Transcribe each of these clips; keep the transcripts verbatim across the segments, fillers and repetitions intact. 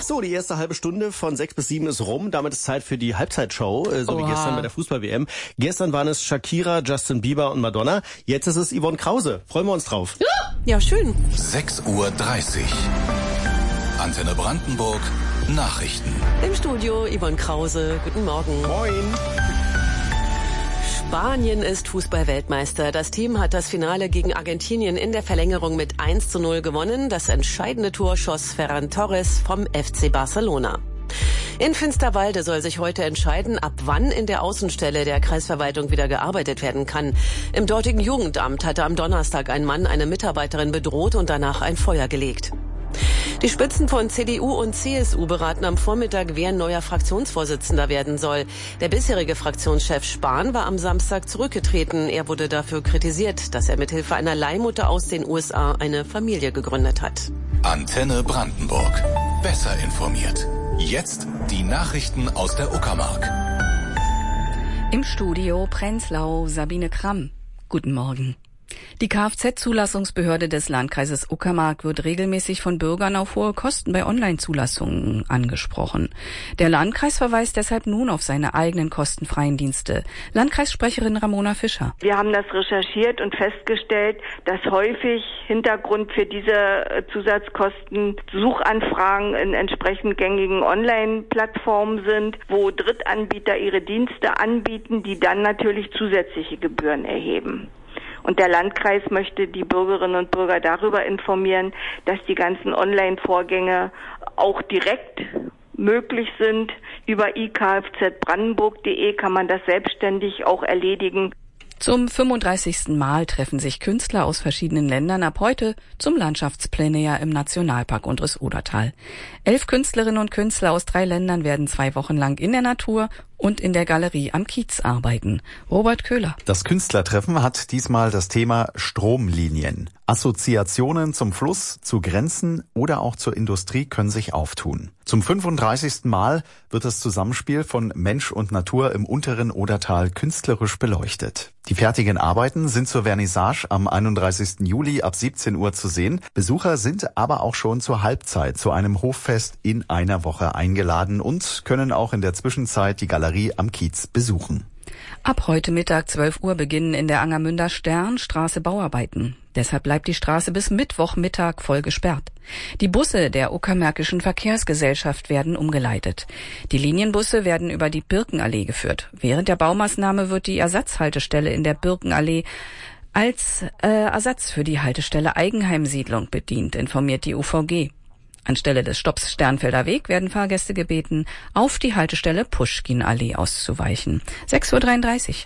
So, die erste halbe Stunde von sechs bis sieben ist rum. Damit ist Zeit für die Halbzeitshow, so Oha. wie gestern bei der Fußball-W M. Gestern waren es Shakira, Justin Bieber und Madonna. Jetzt ist es Yvonne Krause. Freuen wir uns drauf. Ja, schön. sechs Uhr dreißig. Antenne Brandenburg. Nachrichten. Im Studio Yvonne Krause. Guten Morgen. Moin. Spanien ist Fußball-Weltmeister. Das Team hat das Finale gegen Argentinien in der Verlängerung mit eins zu null gewonnen. Das entscheidende Tor schoss Ferran Torres vom F C Barcelona. In Finsterwalde soll sich heute entscheiden, ab wann in der Außenstelle der Kreisverwaltung wieder gearbeitet werden kann. Im dortigen Jugendamt hatte am Donnerstag ein Mann eine Mitarbeiterin bedroht und danach ein Feuer gelegt. Die Spitzen von C D U und C S U beraten am Vormittag, wer neuer Fraktionsvorsitzender werden soll. Der bisherige Fraktionschef Spahn war am Samstag zurückgetreten. Er wurde dafür kritisiert, dass er mithilfe einer Leihmutter aus den U S A eine Familie gegründet hat. Antenne Brandenburg. Besser informiert. Jetzt die Nachrichten aus der Uckermark. Im Studio Prenzlau Sabine Kramm. Guten Morgen. Die Kfz-Zulassungsbehörde des Landkreises Uckermark wird regelmäßig von Bürgern auf hohe Kosten bei Online-Zulassungen angesprochen. Der Landkreis verweist deshalb nun auf seine eigenen kostenfreien Dienste. Landkreissprecherin Ramona Fischer. Wir haben das recherchiert und festgestellt, dass häufig Hintergrund für diese Zusatzkosten Suchanfragen in entsprechend gängigen Online-Plattformen sind, wo Drittanbieter ihre Dienste anbieten, die dann natürlich zusätzliche Gebühren erheben. Und der Landkreis möchte die Bürgerinnen und Bürger darüber informieren, dass die ganzen Online-Vorgänge auch direkt möglich sind. Über i k f z brandenburg punkt de kann man das selbstständig auch erledigen. Zum fünfunddreißigsten Mal treffen sich Künstler aus verschiedenen Ländern ab heute zum Landschaftsplenär im Nationalpark Unteres-Odertal. Elf Künstlerinnen und Künstler aus drei Ländern werden zwei Wochen lang in der Natur und in der Galerie am Kiez arbeiten. Robert Köhler. Das Künstlertreffen hat diesmal das Thema Stromlinien. Assoziationen zum Fluss, zu Grenzen oder auch zur Industrie können sich auftun. Zum fünfunddreißigsten Mal wird das Zusammenspiel von Mensch und Natur im unteren Odertal künstlerisch beleuchtet. Die fertigen Arbeiten sind zur Vernissage am einunddreißigsten Juli ab siebzehn Uhr zu sehen. Besucher sind aber auch schon zur Halbzeit zu einem Hoffest in einer Woche eingeladen und können auch in der Zwischenzeit die Galerie am Kiez besuchen. Ab heute Mittag zwölf Uhr beginnen in der Angermünder Sternstraße Bauarbeiten. Deshalb bleibt die Straße bis Mittwochmittag voll gesperrt. Die Busse der Uckermärkischen Verkehrsgesellschaft werden umgeleitet. Die Linienbusse werden über die Birkenallee geführt. Während der Baumaßnahme wird die Ersatzhaltestelle in der Birkenallee als äh, Ersatz für die Haltestelle Eigenheimsiedlung bedient, informiert die U V G. Anstelle des Stopps Sternfelder Weg werden Fahrgäste gebeten, auf die Haltestelle Puschkin-Allee auszuweichen. sechs Uhr dreiunddreißig.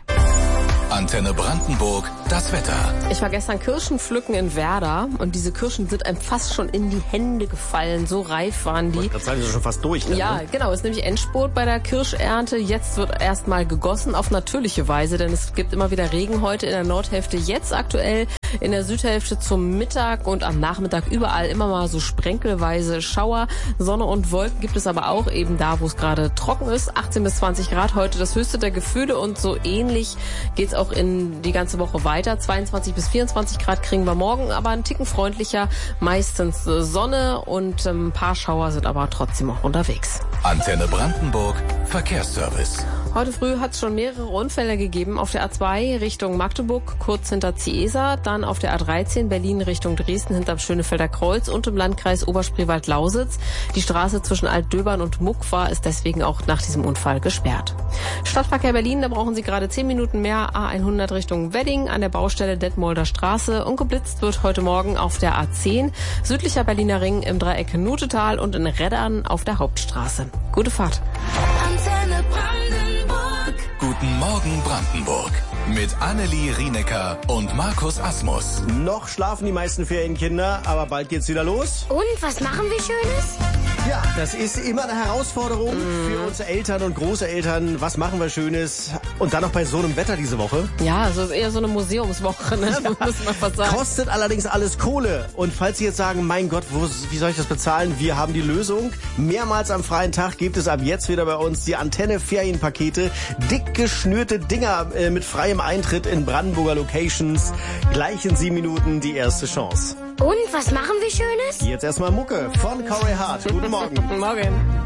Antenne Brandenburg, das Wetter. Ich war gestern Kirschen pflücken in Werder und diese Kirschen sind einem fast schon in die Hände gefallen. So reif waren die. Das ist schon fast durch. Dann, ja, ne? Genau. Es ist nämlich Endspurt bei der Kirschernte. Jetzt wird erstmal gegossen auf natürliche Weise, denn es gibt immer wieder Regen heute in der Nordhälfte. Jetzt aktuell in der Südhälfte zum Mittag und am Nachmittag überall immer mal so sprenkelweise Schauer. Sonne und Wolken gibt es aber auch eben da, wo es gerade trocken ist. achtzehn bis zwanzig Grad heute das höchste der Gefühle und so ähnlich geht's auch in die ganze Woche weiter. zweiundzwanzig bis vierundzwanzig Grad kriegen wir morgen, aber einen Ticken freundlicher. Meistens Sonne und ein paar Schauer sind aber trotzdem auch unterwegs. Antenne Brandenburg, Verkehrsservice. Heute früh hat es schon mehrere Unfälle gegeben. Auf der A zwei Richtung Magdeburg, kurz hinter Ziesa, dann auf der A dreizehn Berlin Richtung Dresden hinterm Schönefelder Kreuz und im Landkreis Oberspreewald-Lausitz. Die Straße zwischen Altdöbern und Muckwa ist deswegen auch nach diesem Unfall gesperrt. Stadtverkehr Berlin, da brauchen Sie gerade zehn Minuten mehr. A hundert Richtung Wedding an der Baustelle Detmolder Straße und geblitzt wird heute Morgen auf der A zehn, südlicher Berliner Ring im Dreieck Nutetal und in Reddern auf der Hauptstraße. Gute Fahrt. Antenne Brandenburg. Guten Morgen Brandenburg. Mit Annelie Rienecker und Markus Asmus. Noch schlafen die meisten Ferienkinder, aber bald geht's wieder los. Und was machen wir Schönes? Ja, das ist immer eine Herausforderung mm. für unsere Eltern und Großeltern. Was machen wir Schönes? Und dann noch bei so einem Wetter diese Woche. Ja, also eher so eine Museumswoche, ne? Ja. Muss man fast sagen. Kostet allerdings alles Kohle. Und falls Sie jetzt sagen, mein Gott, wo, wie soll ich das bezahlen? Wir haben die Lösung. Mehrmals am freien Tag gibt es ab jetzt wieder bei uns die Antenne-Ferienpakete. Dick geschnürte Dinger äh, mit freiem Eintritt in Brandenburger Locations. Gleich in sieben Minuten die erste Chance. Und was machen wir Schönes? Jetzt erstmal Mucke von Corey Hart. Guten Morgen. Morgen.